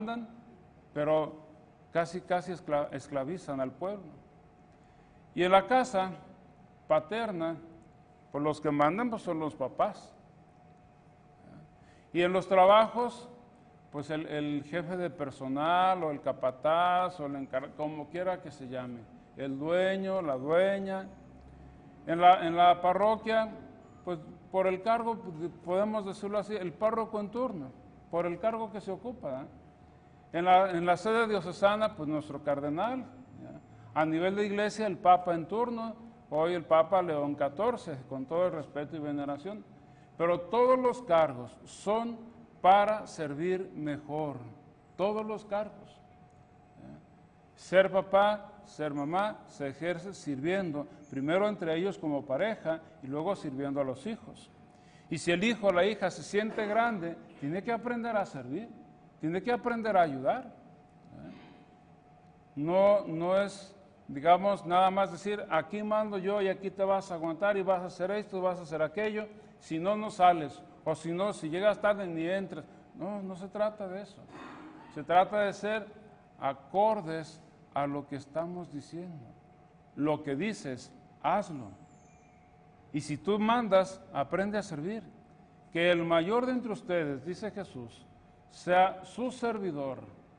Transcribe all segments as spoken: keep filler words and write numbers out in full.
pero casi, casi escla- esclavizan al pueblo. Y en la casa paterna, pues los que mandan pues son los papás. Y en los trabajos, pues el, el jefe de personal o el capataz o el encargado, como quiera que se llame, el dueño, la dueña. En la, en la parroquia, pues por el cargo, podemos decirlo así, el párroco en turno, por el cargo que se ocupa. ¿eh? En la, en la sede diocesana, pues nuestro cardenal. ¿ya? A nivel de iglesia, el papa en turno, hoy el papa León catorce, con todo el respeto y veneración. Pero todos los cargos son para servir mejor, todos los cargos. ¿ya? Ser papá, ser mamá, se ejerce sirviendo, primero entre ellos como pareja y luego sirviendo a los hijos. Y si el hijo o la hija se siente grande, tiene que aprender a servir, tiene que aprender a ayudar. ¿eh? No, no es, digamos, nada más decir, aquí mando yo y aquí te vas a aguantar y vas a hacer esto, vas a hacer aquello, si no, no sales, o si no, si llegas tarde ni entres. No, no se trata de eso. Se trata de ser acordes a lo que estamos diciendo. Lo que dices, hazlo. Y si tú mandas, aprende a servir. Que el mayor de entre ustedes, dice Jesús, sea su servidor,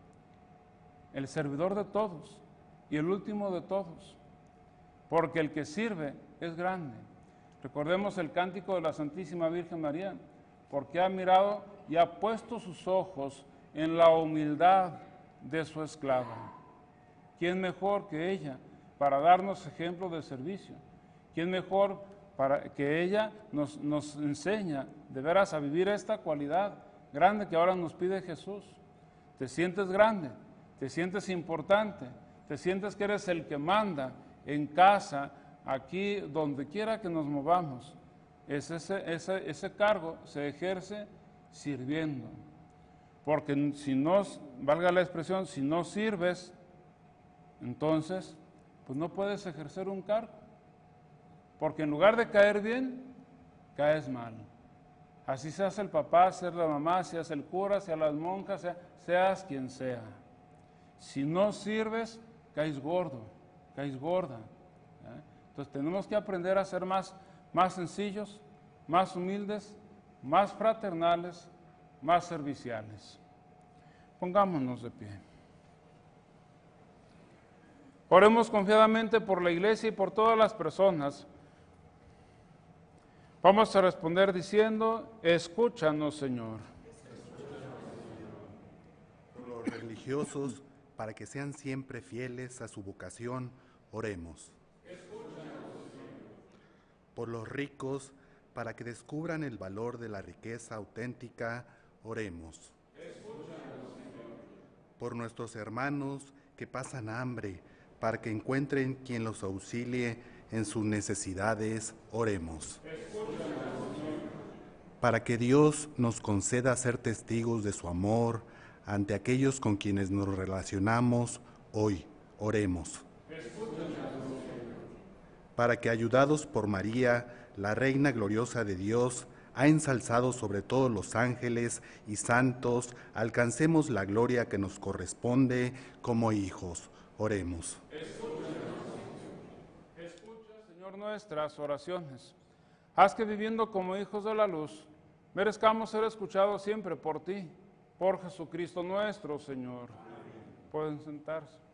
el servidor de todos y el último de todos. Porque el que sirve es grande. Recordemos el cántico de la Santísima Virgen María, porque ha mirado y ha puesto sus ojos en la humildad de su esclava. ¿Quién mejor que ella para darnos ejemplo de servicio? ¿Quién mejor para que ella nos, nos enseña de veras a vivir esta cualidad grande que ahora nos pide Jesús? Te sientes grande, te sientes importante, te sientes que eres el que manda en casa, aquí, donde quiera que nos movamos. Es ese, ese, ese cargo se ejerce sirviendo. Porque si no, valga la expresión, si no sirves, entonces, pues no puedes ejercer un cargo. Porque en lugar de caer bien, caes mal. Así seas el papá, seas la mamá, seas el cura, seas las monjas, sea, seas quien sea. Si no sirves, caes gordo, caes gorda. ¿eh? Entonces tenemos que aprender a ser más, más sencillos, más humildes, más fraternales, más serviciales. Pongámonos de pie. Oremos confiadamente por la iglesia y por todas las personas. Vamos a responder diciendo, escúchanos, Señor. Por los religiosos, para que sean siempre fieles a su vocación, oremos. Por los ricos, para que descubran el valor de la riqueza auténtica, oremos. Por nuestros hermanos que pasan hambre, para que encuentren quien los auxilie en sus necesidades, oremos. Para que Dios nos conceda ser testigos de su amor ante aquellos con quienes nos relacionamos hoy, oremos. Para que, ayudados por María, la Reina gloriosa de Dios, ha ensalzado sobre todos los ángeles y santos, alcancemos la gloria que nos corresponde como hijos. Oremos. Escucha, Señor, nuestras oraciones. Haz que viviendo como hijos de la luz, merezcamos ser escuchados siempre por ti, por Jesucristo nuestro Señor. Amén. Pueden sentarse.